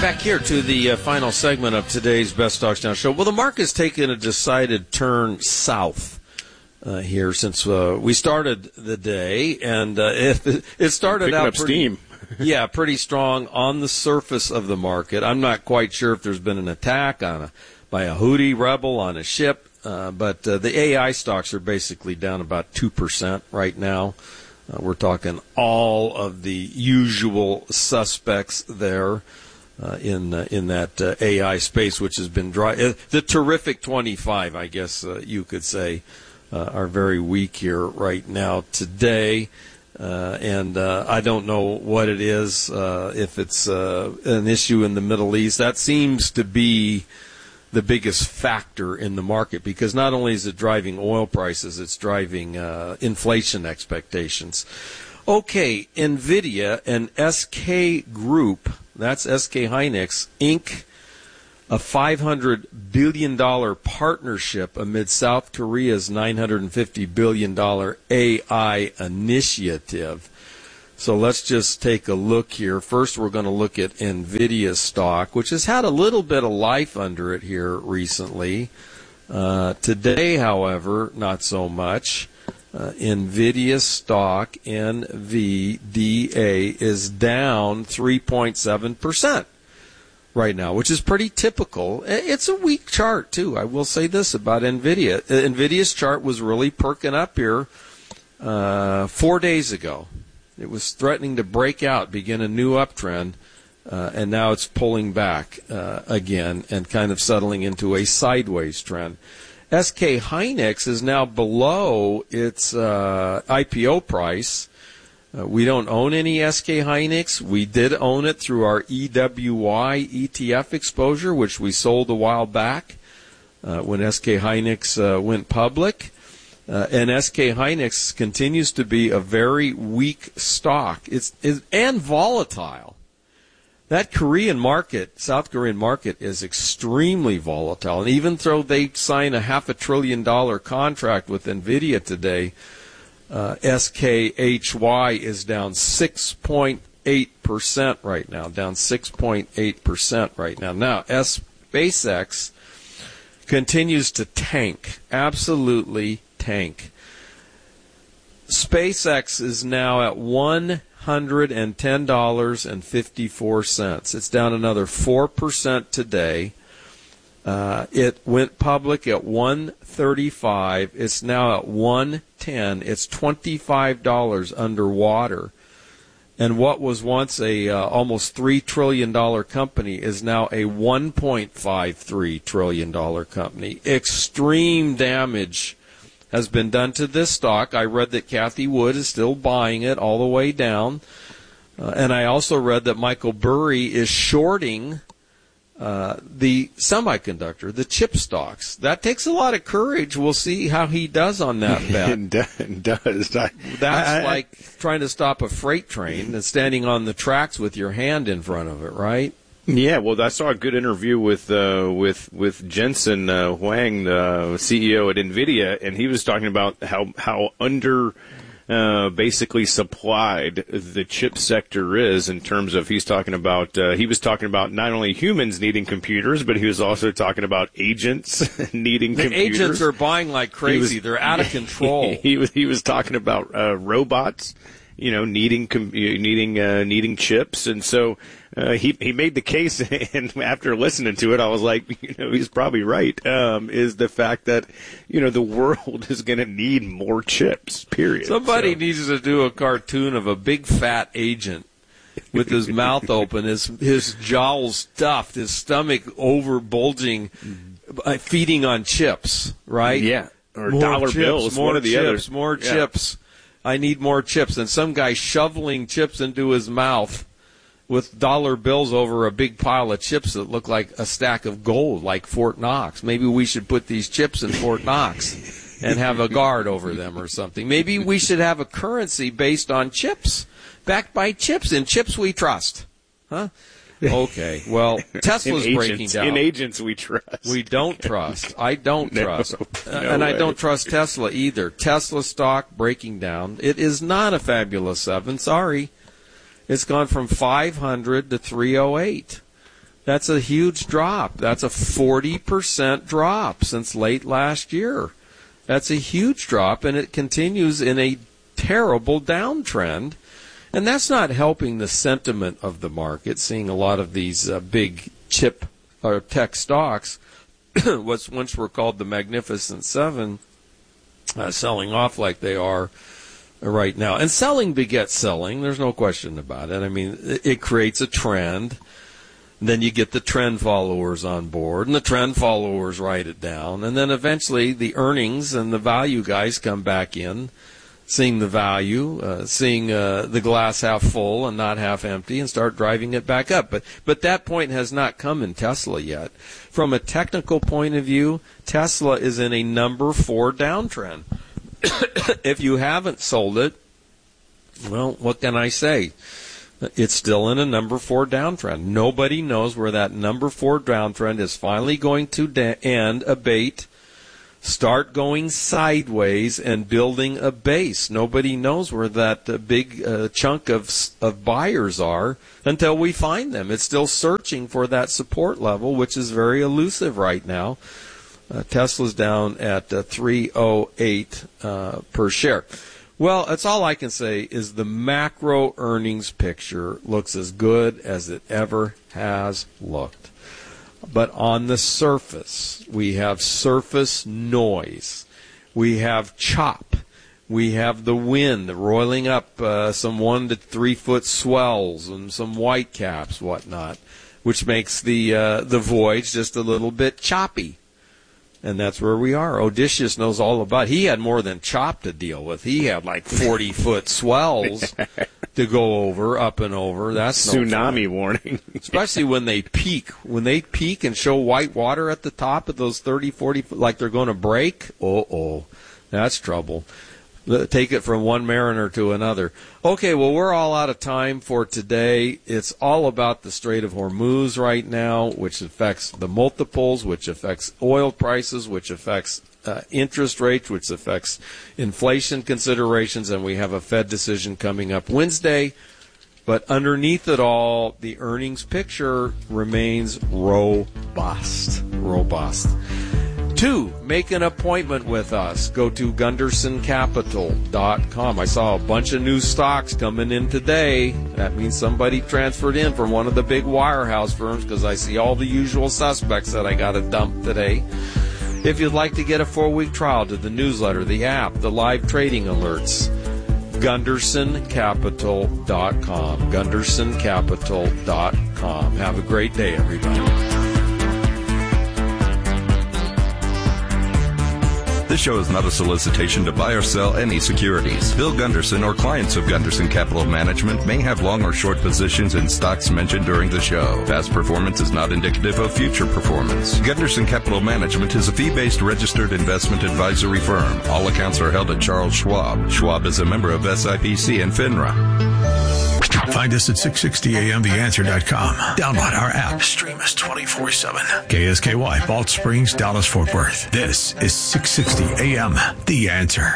Back here to the final segment of today's Best Stocks Now show. Well, the market's taken a decided turn south here since we started the day, and it started out steam. Yeah, pretty strong on the surface of the market. I'm not quite sure if there's been an attack by a Houthi rebel on a ship, but the AI stocks are basically down about 2% right now. We're talking all of the usual suspects there. In that AI space, which has been dry. The terrific 25, I guess you could say, are very weak here right now today. And I don't know what it is, if it's an issue in the Middle East. That seems to be the biggest factor in the market, because not only is it driving oil prices, it's driving inflation expectations. Okay, NVIDIA and SK Group, that's SK Hynix, Inc., a $500 billion partnership amid South Korea's $950 billion AI initiative. So let's just take a look here. First, we're going to look at NVIDIA stock, which has had a little bit of life under it here recently. Today, however, not so much. NVIDIA stock, NVDA, is down 3.7% right now, which is pretty typical. It's a weak chart, too. I will say this about NVIDIA. NVIDIA's chart was really perking up here 4 days ago. It was threatening to break out, begin a new uptrend, and now it's pulling back again and kind of settling into a sideways trend. SK Hynix is now below its IPO price. We don't own any SK Hynix. We did own it through our EWY ETF exposure, which we sold a while back when SK Hynix went public. And SK Hynix continues to be a very weak stock. And volatile. That Korean market, South Korean market, is extremely volatile. And even though they sign a $500 billion contract with NVIDIA today, SKHY is down 6.8% right now. Down 6.8% right now. Now, SpaceX continues to tank. Absolutely tank. SpaceX is now at $110.54. It's down another 4% today. It went public at $135. It's now at $110. It's $25 underwater. And what was once a almost $3 trillion company is now a $1.53 trillion company. Extreme damage has been done to this stock. I read that Cathie Wood is still buying it all the way down. And I also read that Michael Burry is shorting the semiconductor, the chip stocks. That takes a lot of courage. We'll see how he does on that bet. It does. That's like trying to stop a freight train and standing on the tracks with your hand in front of it, right? Yeah, well, I saw a good interview with Jensen Huang, the CEO at NVIDIA, and he was talking about how under basically supplied the chip sector is in terms of he was talking about not only humans needing computers, but he was also talking about agents needing computers. Agents are buying like crazy. They're out of control. He was talking about robots, needing chips, and so he made the case, and after listening to it, I was like, he's probably right. Is the fact that the world is going to need more chips. Period. Somebody needs to do a cartoon of a big fat agent with his mouth open, his jowls stuffed, his stomach over bulging, feeding on chips, right? Yeah, or more dollar chips, bills. More one of the chips, others. More chips. I need more chips. And some guy shoveling chips into his mouth with dollar bills over a big pile of chips that look like a stack of gold, like Fort Knox. Maybe we should put these chips in Fort Knox and have a guard over them or something. Maybe we should have a currency based on chips, backed by chips, and chips we trust. Huh? Okay, well, Tesla's breaking down. In agents we trust. We don't trust. I don't trust. No I way. don't trust Tesla either. Tesla stock breaking down. It is not a fabulous 7. Sorry. It's gone from 500 to 308. That's a huge drop. That's a 40% drop since late last year. That's a huge drop, and it continues in a terrible downtrend. And that's not helping the sentiment of the market, seeing a lot of these big chip or tech stocks, what once were called the Magnificent Seven, selling off like they are right now. And selling begets selling. There's no question about it. I mean, it creates a trend. Then you get the trend followers on board, and the trend followers write it down. And then eventually the earnings and the value guys come back in, seeing the value, seeing the glass half full and not half empty, and start driving it back up. But that point has not come in Tesla yet. From a technical point of view, Tesla is in a number 4 downtrend. If you haven't sold it, well, what can I say? It's still in a number 4 downtrend. Nobody knows where that number 4 downtrend is finally going to end, abate, start going sideways, and building a base. Nobody knows where that big chunk of buyers are until we find them. It's still searching for that support level, which is very elusive right now. Tesla's down at 308 per share. Well, that's all I can say is the macro earnings picture looks as good as it ever has looked. But on the surface, we have surface noise. We have chop. We have the wind roiling up some 1 to 3 foot swells and some white caps, whatnot, which makes the voyage just a little bit choppy. And that's where we are. Odysseus knows all about it. He had more than chop to deal with. He had like 40-foot swells to go over, up and over. That's no tsunami fun. warning. Especially when they peak. When they peak and show white water at the top of those 30, 40, like they're going to break, that's trouble. Take it from one mariner to another. Okay, well, we're all out of time for today. It's all about the Strait of Hormuz right now, which affects the multiples, which affects oil prices, which affects interest rates, which affects inflation considerations, and we have a Fed decision coming up Wednesday. But underneath it all, the earnings picture remains robust. 2, make an appointment with us. Go to GundersonCapital.com. I saw a bunch of new stocks coming in today. That means somebody transferred in from one of the big wirehouse firms, because I see all the usual suspects that I got to dump today. If you'd like to get a 4-week trial to the newsletter, the app, the live trading alerts, GundersonCapital.com. GundersonCapital.com. Have a great day, everybody. This show is not a solicitation to buy or sell any securities. Bill Gunderson or clients of Gunderson Capital Management may have long or short positions in stocks mentioned during the show. Past performance is not indicative of future performance. Gunderson Capital Management is a fee-based registered investment advisory firm. All accounts are held at Charles Schwab. Schwab is a member of SIPC and FINRA. Find us at 660amtheanswer.com. Download our app. Stream us 24/7. KSKY, Balch Springs, Dallas, Fort Worth. This is 660 AM, The Answer.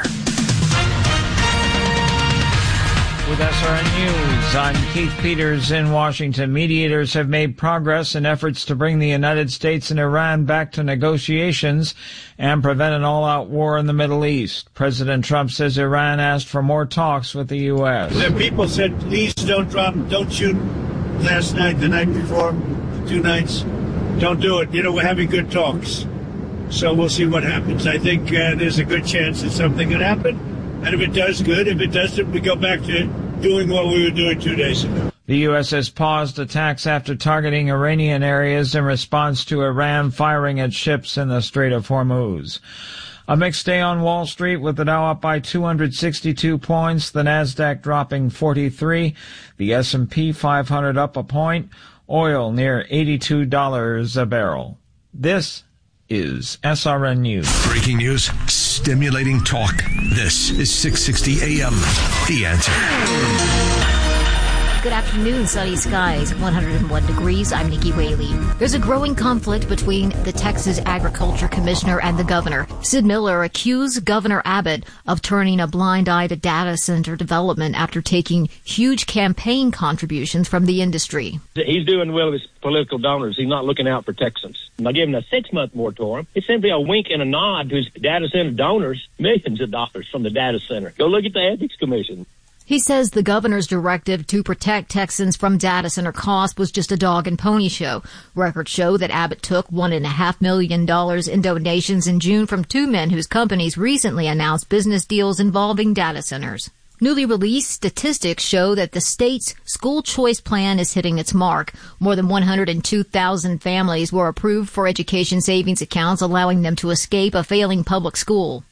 With SRN News, I'm Keith Peters in Washington. Mediators have made progress in efforts to bring the United States and Iran back to negotiations and prevent an all-out war in the Middle East. President Trump says Iran asked for more talks with the U.S. The people said, please don't shoot last night, the night before, 2 nights. Don't do it. We're having good talks. So we'll see what happens. I think there's a good chance that something could happen. And if it does, good. If it doesn't, we go back to doing what we were doing 2 days ago. The U.S. has paused attacks after targeting Iranian areas in response to Iran firing at ships in the Strait of Hormuz. A mixed day on Wall Street with the Dow up by 262 points, the Nasdaq dropping 43, the S&P 500 up a point, oil near $82 a barrel. This is SRN News. Breaking news, stimulating talk. This is 660 AM, The Answer. Good afternoon, sunny skies, 101 degrees. I'm Nikki Whaley. There's a growing conflict between the Texas Agriculture Commissioner and the governor. Sid Miller accused Governor Abbott of turning a blind eye to data center development after taking huge campaign contributions from the industry. He's doing well with his political donors. He's not looking out for Texans. By giving a 6-month moratorium, it's simply a wink and a nod to his data center donors, millions of dollars from the data center. Go look at the Ethics Commission. He says the governor's directive to protect Texans from data center costs was just a dog and pony show. Records show that Abbott took $1.5 million in donations in June from 2 men whose companies recently announced business deals involving data centers. Newly released statistics show that the state's school choice plan is hitting its mark. More than 102,000 families were approved for education savings accounts, allowing them to escape a failing public school.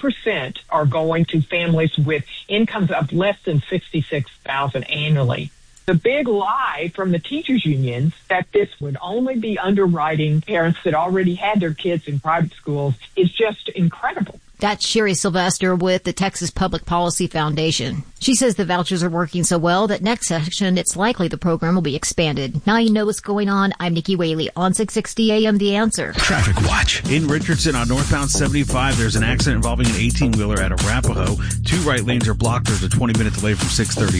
80% are going to families with incomes of less than $66,000 annually. The big lie from the teachers' unions that this would only be underwriting parents that already had their kids in private schools is just incredible. That's Sherry Sylvester with the Texas Public Policy Foundation. She says the vouchers are working so well that next session it's likely the program will be expanded. Now you know what's going on. I'm Nikki Whaley on 660 AM The Answer. Traffic Watch. In Richardson on northbound 75, there's an accident involving an 18-wheeler at Arapahoe. 2 right lanes are blocked. There's a 20-minute delay from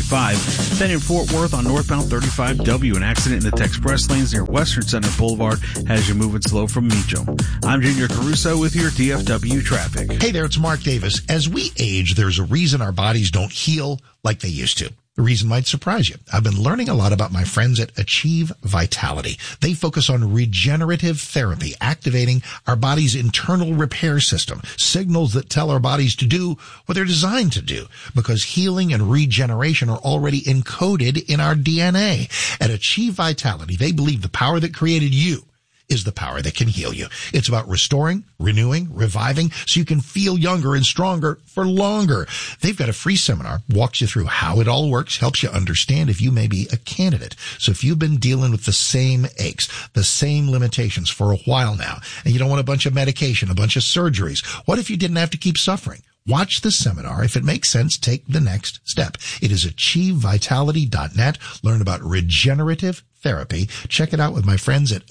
635. Then in Fort Worth on northbound 35W, an accident in the Express lanes near Western Center Boulevard has you moving slow from Meacham. I'm Junior Caruso with your DFW traffic. Hey there, it's Mark Davis. As we age, there's a reason our bodies don't heal like they used to. The reason might surprise you. I've been learning a lot about my friends at Achieve Vitality. They focus on regenerative therapy, activating our body's internal repair system, signals that tell our bodies to do what they're designed to do, because healing and regeneration are already encoded in our DNA. At Achieve Vitality, they believe the power that created you is the power that can heal you. It's about restoring, renewing, reviving, so you can feel younger and stronger for longer. They've got a free seminar, walks you through how it all works, helps you understand if you may be a candidate. So if you've been dealing with the same aches, the same limitations for a while now, and you don't want a bunch of medication, a bunch of surgeries, what if you didn't have to keep suffering? Watch the seminar. If it makes sense, take the next step. It is achievevitality.net. Learn about regenerative therapy. Check it out with my friends at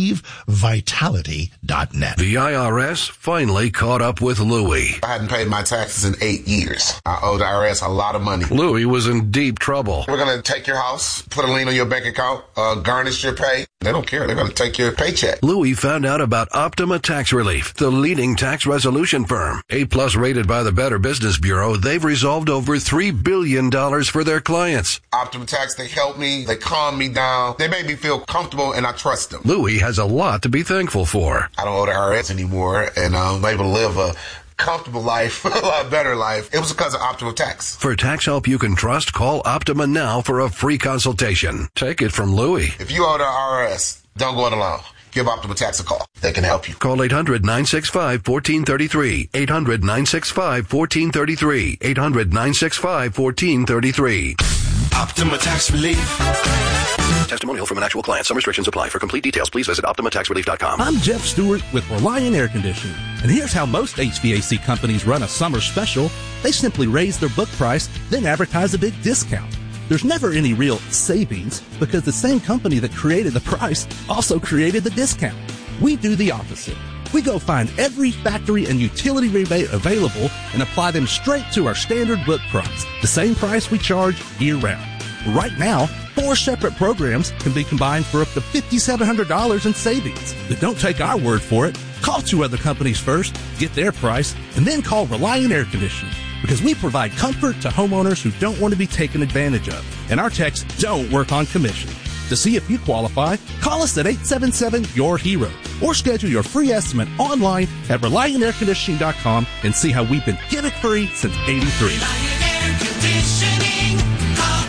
achievevitality.net. The IRS finally caught up with Louie. I hadn't paid my taxes in 8 years. I owed the IRS a lot of money. Louie was in deep trouble. We're going to take your house, put a lien on your bank account, garnish your pay. They don't care. They're going to take your paycheck. Louie found out about Optima Tax Relief, the leading tax resolution firm. A-plus rated by the Better Business Bureau, they've resolved over $3 billion for their clients. Optima Tax, they helped me. They calmed me down. They made me feel comfortable, and I trust them. Louie has a lot to be thankful for. I don't owe the IRS anymore, and I'm able to live a comfortable life, a lot better life. It was because of Optima Tax. For tax help you can trust, call Optima now for a free consultation. Take it from Louie. If you owe the IRS, don't go it alone. Give Optima Tax a call. They can help you. Call 800-965-1433. 800-965-1433. 800-965-1433. Optima Tax Relief. Testimonial from an actual client. Some restrictions apply. For complete details, please visit OptimaTaxRelief.com. I'm Jeff Stewart with Reliant Air Conditioning. And here's how most HVAC companies run a summer special. They simply raise their book price, then advertise a big discount. There's never any real savings because the same company that created the price also created the discount. We do the opposite. We go find every factory and utility rebate available and apply them straight to our standard book price, the same price we charge year-round. Right now, 4 separate programs can be combined for up to $5,700 in savings. But don't take our word for it. Call 2 other companies first, get their price, and then call Reliant Air Conditioning. Because we provide comfort to homeowners who don't want to be taken advantage of. And our techs don't work on commission. To see if you qualify, call us at 877-YOUR-HERO or schedule your free estimate online at ReliantAirConditioning.com and see how we've been gimmick-free since '83. Reliant Air Conditioning. Call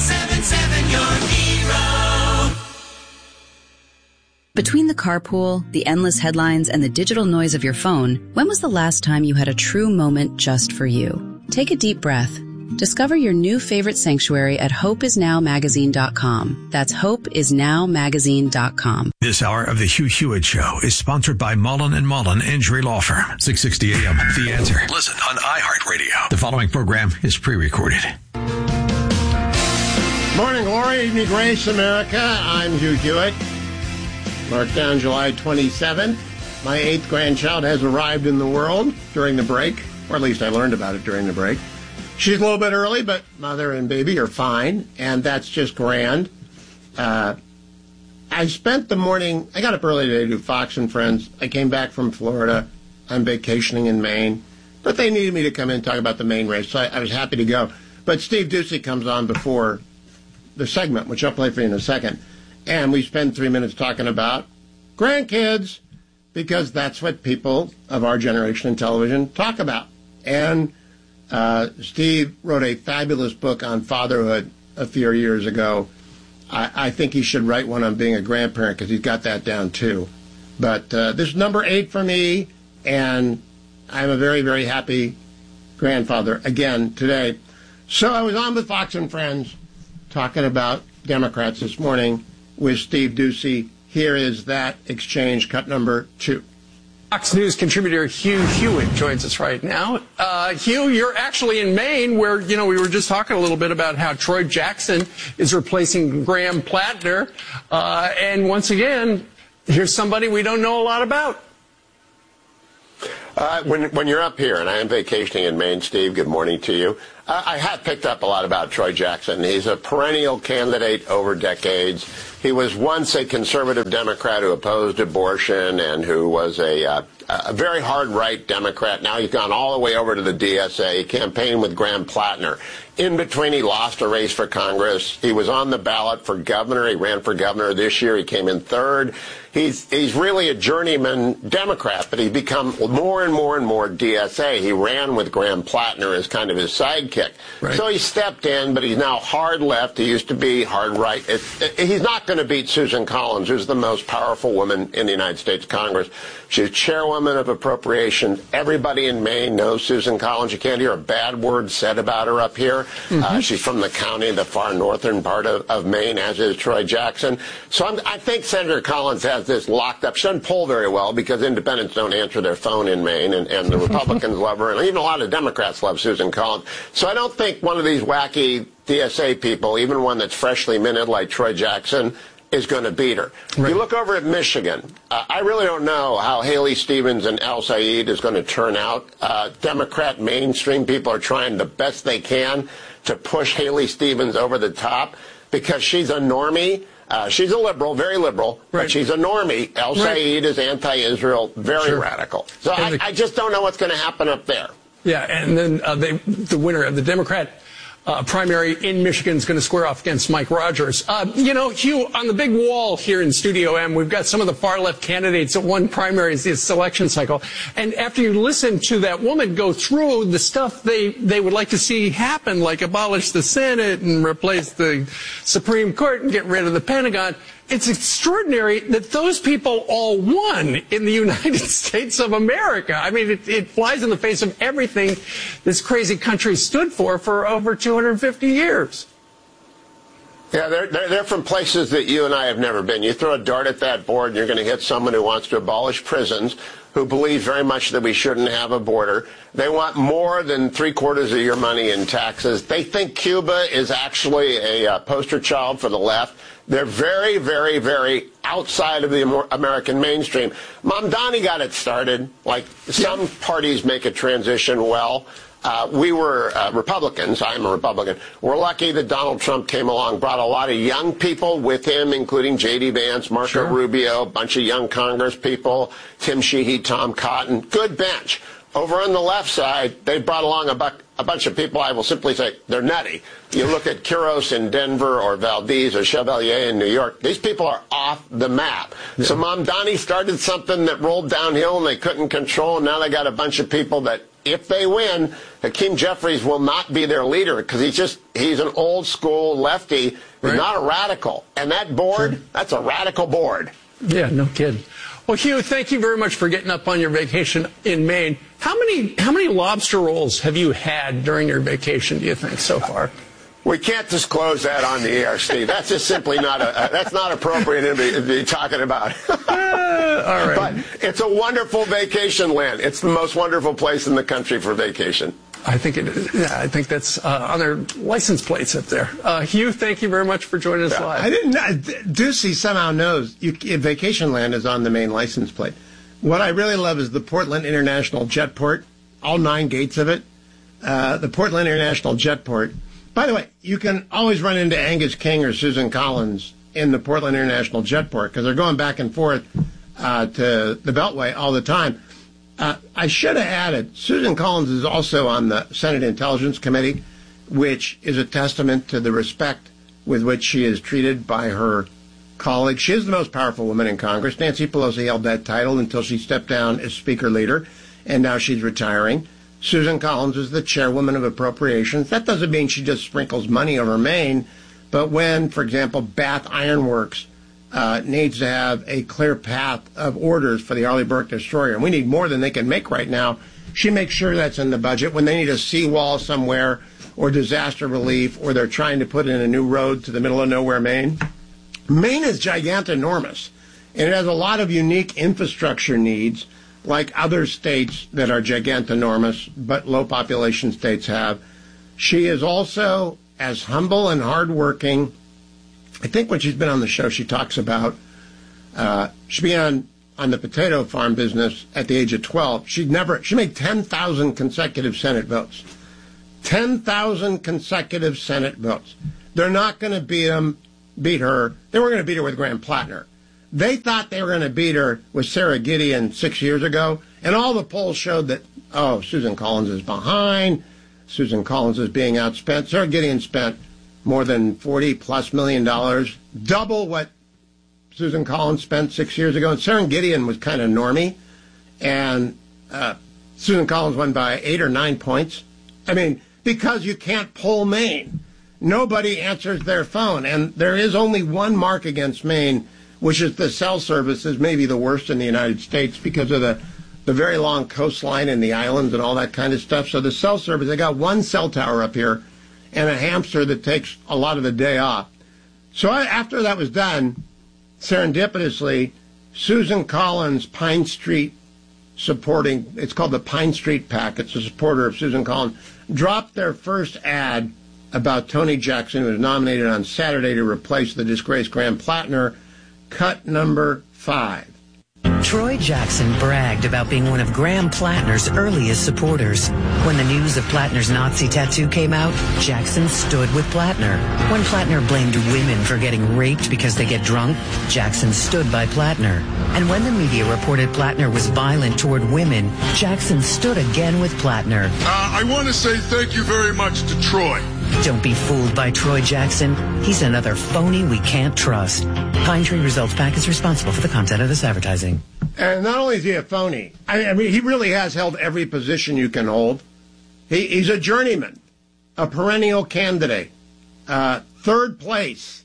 877-YOUR-HERO. Between the carpool, the endless headlines, and the digital noise of your phone, when was the last time you had a true moment just for you? Take a deep breath. Discover your new favorite sanctuary at hopeisnowmagazine.com. That's hopeisnowmagazine.com. This hour of the Hugh Hewitt Show is sponsored by Mullen & Mullen Injury Law Firm. 660 AM, The Answer. Listen on iHeartRadio. The following program is pre-recorded. Morning, glory, evening, grace, America. I'm Hugh Hewitt. Mark down July 27th. My 8th grandchild has arrived in the world during the break, or at least I learned about it during the break. She's a little bit early, but mother and baby are fine, and that's just grand. I spent the morning, I got up early today to do Fox and Friends. I came back from Florida. I'm vacationing in Maine. But they needed me to come in and talk about the Maine race, so I was happy to go. But Steve Doocy comes on before the segment, which I'll play for you in a second. And we spend 3 minutes talking about grandkids, because that's what people of our generation in television talk about. And Steve wrote a fabulous book on fatherhood a few years ago. I think he should write one on being a grandparent, because he's got that down too. But this is number 8 for me, and I'm a very, very happy grandfather again today. So I was on with Fox and Friends talking about Democrats this morning with Steve Doocy. Here is that exchange, cut number 2. Fox News contributor Hugh Hewitt joins us right now. Hugh, you're actually in Maine, where, we were just talking a little bit about how Troy Jackson is replacing Graham Plattner. And once again, here's somebody we don't know a lot about. When you're up here, and I am vacationing in Maine, Steve, good morning to you. I have picked up a lot about Troy Jackson. He's a perennial candidate over decades. He was once a conservative Democrat who opposed abortion and who was a very hard right Democrat. Now he's gone all the way over to the DSA. He campaigned with Graham Plattner. In between, he lost a race for Congress. He was on the ballot for governor. He ran for governor this year. He came in third. He's really a journeyman Democrat, but he's become more and more and more DSA. He ran with Graham Plattner as kind of his sidekick. Right. So he stepped in, but he's now hard left. He used to be hard right. He's not going to beat Susan Collins, who's the most powerful woman in the United States Congress. She's chairwoman of appropriations. Everybody in Maine knows Susan Collins. You can't hear a bad word said about her up here. Mm-hmm. She's from the county, the far northern part of Maine, as is Troy Jackson. So I think Senator Collins has this locked up. She doesn't poll very well because independents don't answer their phone in Maine, and the Republicans love her, and even a lot of Democrats love Susan Collins. So I don't think one of these wacky DSA people, even one that's freshly minted like Troy Jackson, is going to beat her. Right. You look over at Michigan, I really don't know how Haley Stevens and El Said is going to turn out. Democrat mainstream people are trying the best they can to push Haley Stevens over the top because she's a normie. She's a liberal, very liberal, right. But she's a normie. El Said is anti-Israel, very radical. So I just don't know what's going to happen up there. Yeah, and then the winner of the Democrat primary in Michigan is going to square off against Mike Rogers. Hugh, on the big wall here in Studio M, we've got some of the far-left candidates that won primaries this election cycle. And after you listen to that woman go through the stuff they would like to see happen, like abolish the Senate and replace the Supreme Court and get rid of the Pentagon, it's extraordinary that those people all won in the United States of America. I mean, it flies in the face of everything this crazy country stood for over 250 years. Yeah, they're from places that you and I have never been. You throw a dart at that board and you're going to hit someone who wants to abolish prisons, who believes very much that we shouldn't have a border. They want more than 3/4 of your money in taxes. They think Cuba is actually a poster child for the left. They're very, very, very outside of the American mainstream. Mamdani got it started. Like some parties make a transition well. We were Republicans. I'm a Republican. We're lucky that Donald Trump came along, brought a lot of young people with him, including J.D. Vance, Marco Rubio, a bunch of young Congress people, Tim Sheehy, Tom Cotton. Good bench. Over on the left side, they brought along a bunch of people I will simply say they're nutty. You look at Quiros in Denver or Valdez or Chevalier in New York, these people are off the map. Yeah. So Mamdani started something that rolled downhill and they couldn't control, and now they got a bunch of people that, if they win, Hakeem Jeffries will not be their leader because he's an old school lefty. He's not a radical. And that board, that's a radical board. Yeah, no kidding. Well, Hugh, thank you very much for getting up on your vacation in Maine. How many lobster rolls have you had during your vacation, do you think, so far? We can't disclose that on the air, Steve. That's just simply that's not appropriate to be talking about. All right. But it's a wonderful vacation land. It's the most wonderful place in the country for vacation. I think that's on their license plates up there. Hugh, thank you very much for joining us live. I didn't know. Ducey somehow knows Vacation Land is on the main license plate. What I really love is the Portland International Jetport, all 9 gates of it. The Portland International Jetport. By the way, you can always run into Angus King or Susan Collins in the Portland International Jetport because they're going back and forth to the Beltway all the time. I should have added, Susan Collins is also on the Senate Intelligence Committee, which is a testament to the respect with which she is treated by her colleagues. She is the most powerful woman in Congress. Nancy Pelosi held that title until she stepped down as Speaker Leader, and now she's retiring. Susan Collins is the chairwoman of Appropriations. That doesn't mean she just sprinkles money over Maine, but when, for example, Bath Iron Works needs to have a clear path of orders for the Arleigh Burke destroyer, and we need more than they can make right now, she makes sure that's in the budget. When they need a seawall somewhere or disaster relief, or they're trying to put in a new road to the middle of nowhere, Maine. Maine is gigantinormous, and it has a lot of unique infrastructure needs, like other states that are gigantinormous, but low population states have. She is also as humble and hardworking. I think when she's been on the show, she talks about she began on the potato farm business at the age of 12. She made 10,000 consecutive Senate votes. 10,000 consecutive Senate votes. They're not going to beat her. They were going to beat her with Graham Plattner. They thought they were going to beat her with Sarah Gideon 6 years ago, and all the polls showed that, Susan Collins is behind. Susan Collins is being outspent. Sarah Gideon spent more than $40+ million, double what Susan Collins spent 6 years ago. And Sarah Gideon was kind of normie, and Susan Collins won by 8 or 9 points. I mean, because you can't poll Maine. Nobody answers their phone, and there is only one mark against Maine, which is the cell service is maybe the worst in the United States because of the very long coastline and the islands and all that kind of stuff. So the cell service, they got one cell tower up here and a hamster that takes a lot of the day off. So after that was done, serendipitously, Susan Collins, Pine Street supporting, it's called the Pine Street PAC, it's a supporter of Susan Collins, dropped their first ad about Tony Jackson, who was nominated on Saturday to replace the disgraced Graham Plattner, cut number 5. Troy Jackson bragged about being one of Graham Plattner's earliest supporters. When the news of Plattner's Nazi tattoo came out, Jackson stood with Plattner. When Plattner blamed women for getting raped because they get drunk, Jackson stood by Plattner. And when the media reported Plattner was violent toward women, Jackson stood again with Plattner. I want to say thank you very much to Troy. Don't be fooled by Troy Jackson. He's another phony we can't trust. Pine Tree Results PAC is responsible for the content of this advertising. And not only is he a phony, I mean, he really has held every position you can hold. He's a journeyman, a perennial candidate, third place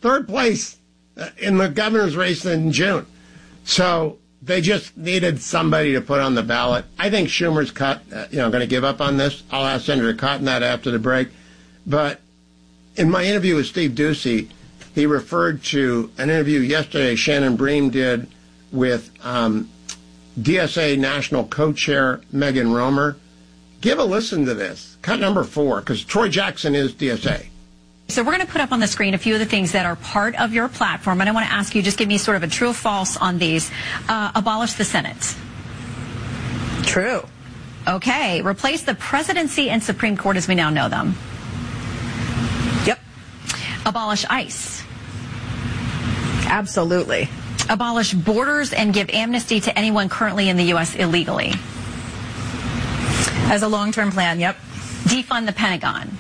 in the governor's race in June. So they just needed somebody to put on the ballot. I think Schumer's going to give up on this. I'll ask Senator Cotton that after the break. But in my interview with Steve Ducey, he referred to an interview yesterday Shannon Bream did with DSA National Co-Chair Megan Romer. Give a listen to this. Cut number 4, because Troy Jackson is DSA. So we're going to put up on the screen a few of the things that are part of your platform, and I want to ask you, just give me sort of a true or false on these. Abolish the Senate. True. Okay. Replace the presidency and Supreme Court as we now know them. Yep. Abolish ICE. Absolutely. Abolish borders and give amnesty to anyone currently in the U.S. illegally. As a long-term plan, yep. Defund the Pentagon.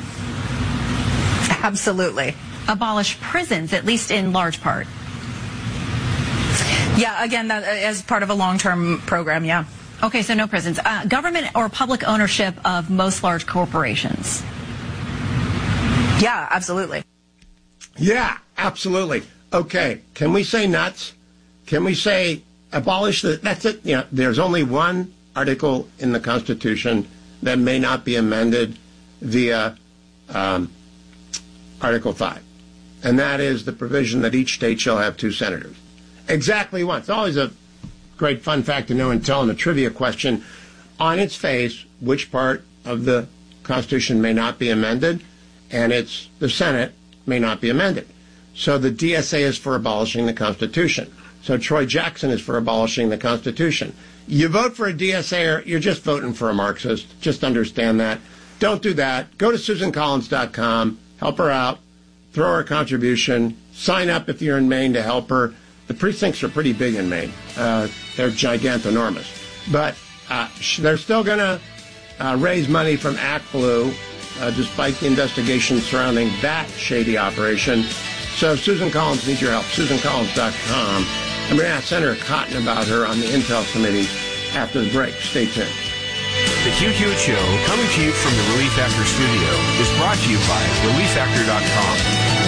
Absolutely. Abolish prisons, at least in large part. Yeah, again, that as part of a long-term program, yeah. Okay, so no prisons. Government or public ownership of most large corporations. Yeah, absolutely. Yeah, absolutely. Okay, can we say nuts? Can we say abolish the... That's it. You know, there's only one article in the Constitution that may not be amended via Article 5. And that is the provision that each state shall have 2 senators. Exactly once. It's always a great fun fact to know and tell in a trivia question. On its face, which part of the Constitution may not be amended, and the Senate may not be amended. So the DSA is for abolishing the Constitution. So Troy Jackson is for abolishing the Constitution. You vote for a DSA, you're just voting for a Marxist. Just understand that. Don't do that. Go to SusanCollins.com, help her out, throw her a contribution, sign up if you're in Maine to help her. The precincts are pretty big in Maine. They're gigantonormous. But they're still going to raise money from Act Blue, despite the investigation surrounding that shady operation. So Susan Collins needs your help. SusanCollins.com. I'm going to ask Senator Cotton about her on the Intel Committee after the break. Stay tuned. The Hugh Hewitt Show, coming to you from the Relief Factor studio, is brought to you by ReliefFactor.com.